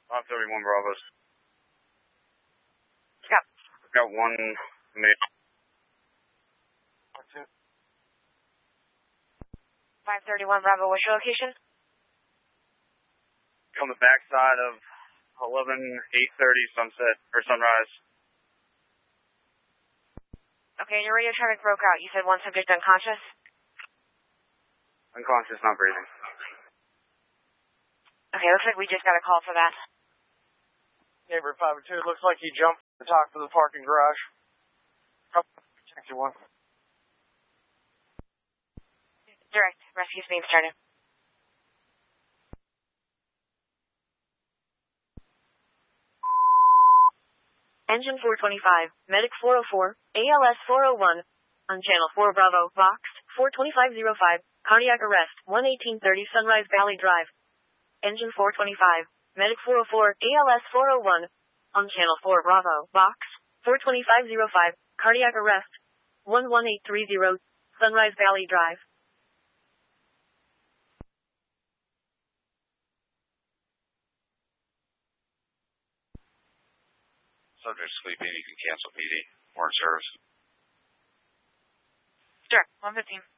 531 Bravos. Yep. Got one mid. What's it? 531 Bravo, what's your location? On the backside of 830 Sunset, or Sunrise. Okay, and your radio traffic broke out. You said one subject unconscious? Unconscious, not breathing. Okay, looks like we just got a call for that. Neighbor 502, looks like he jumped to the top of the parking garage. Check your one. Direct, rescue's being started. Engine 425, Medic 404, ALS 401, on Channel 4 Bravo, Vox 42505, cardiac arrest, 11830 Sunrise Valley Drive. Engine 425, Medic 404, ALS 401, on Channel 4 Bravo, Vox 42505, cardiac arrest, 11830 Sunrise Valley Drive. Subject sleeping, you can cancel PD. More service. Direct, 115.